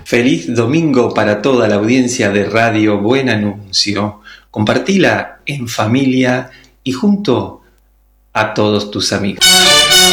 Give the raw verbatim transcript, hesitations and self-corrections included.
Feliz domingo para toda la audiencia de Radio Buen Anuncio. Compartila en familia y junto a todos tus amigos.